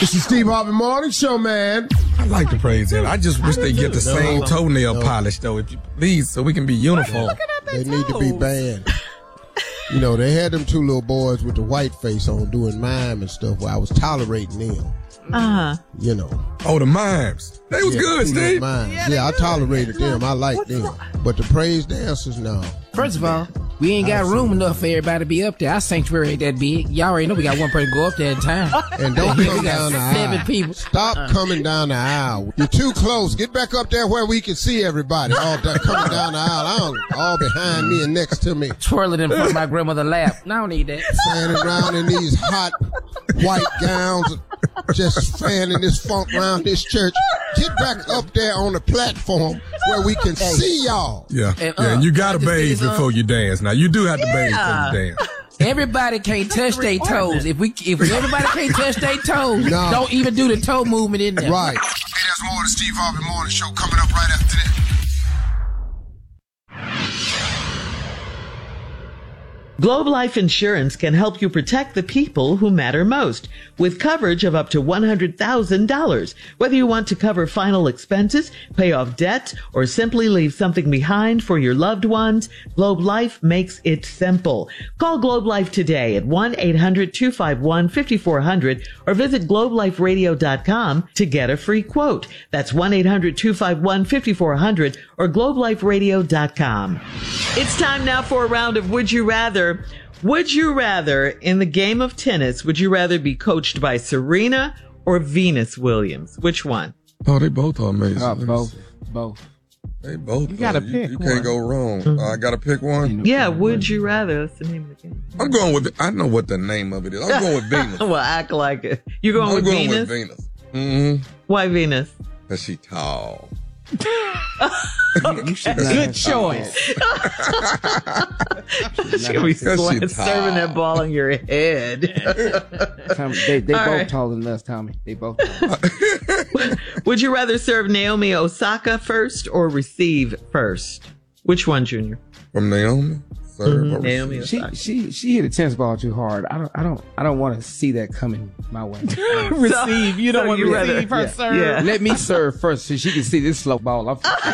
It's the Steve Harvey Morning Show, man. I like the praise dance. I just wish they get the same toenail polish, though, if you please, so we can be uniform. They need to be banned. You know, they had them two little boys with the white face on doing mime and stuff where I was tolerating them. You know. Oh, the mimes. They was good, Steve. Yeah, I tolerated them. I liked them. But the praise dancers, no. First of all, we ain't got room enough for everybody to be up there. Our sanctuary ain't that big. Y'all already know we got one person go up there at a time. And don't come down the aisle. 7 people. Stop coming down the aisle. You're too close. Get back up there where we can see everybody. All coming down the aisle. All behind me and next to me. Twirling in front of my grandmother's lap. I don't need that. Standing around in these hot white gowns, just fanning this funk around this church. Get back up there on the platform where we can see y'all. Yeah, and you gotta bathe before you dance. Now you do have to bathe before you dance. Everybody can't touch their toes. If everybody can't touch their toes, don't even do the toe movement in there. Right. Hey, there's more of the Steve Harvey Morning Show coming up right after this. Globe Life Insurance can help you protect the people who matter most with coverage of up to $100,000. Whether you want to cover final expenses, pay off debt, or simply leave something behind for your loved ones, Globe Life makes it simple. Call Globe Life today at 1-800-251-5400 or visit globeliferadio.com to get a free quote. That's 1-800-251-5400 or globeliferadio.com. It's time now for a round of Would You Rather. Would you rather, in the game of tennis, would you rather be coached by Serena or Venus Williams? Which one? Oh, they both are amazing. Both. They both. You gotta pick You one. can't go wrong. I gotta pick one. Yeah, would you rather? That's the name of the game. I'm going with. I know what the name of it is. I'm going with Venus. Well, act like it. You're going with Venus? I'm going with Venus. Mm-hmm. Why Venus? Because she tall. Good choice. She's gonna be serving that ball on your head. Tommy, they both taller than us, Tommy. They both taller. Would you rather serve Naomi Osaka first or receive first? Which one, Junior? From Naomi? Naomi Osaka. She hit a tennis ball too hard. I don't want to see that coming my way. Receive. You don't want to receive her serve. Yeah. Let me serve first so she can see this slow ball.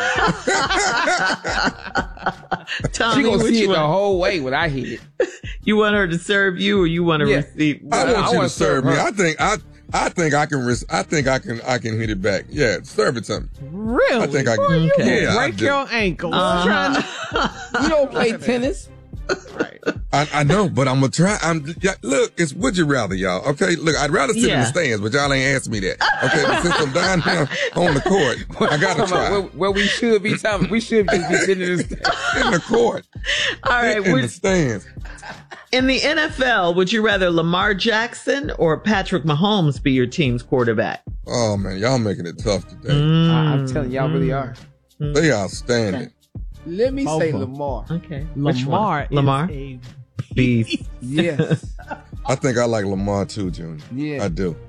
Tommy, she gonna see it one? the whole way when I hit it. You want her to serve you, or you want to receive? I want you to serve me. I think I can hit it back. Yeah, serve it to me. Really? I think I can. Okay. Yeah, break your ankles. You don't play tennis. Right. I know, but I'm gonna try. Look, it's would you rather, y'all. Okay, look, I'd rather sit in the stands, but y'all ain't asked me that. Okay, but since I'm down here on the court, I gotta try. Where we should be, Tommy. We should just be sitting in the stands. In the court. All right, in the stands. In the NFL, would you rather Lamar Jackson or Patrick Mahomes be your team's quarterback? Oh man, y'all making it tough today. I'm telling y'all, really are. They outstanding. Let me say Lamar. Okay. Lamar is a beast. Yes. I think I like Lamar too, Junior. Yeah. I do.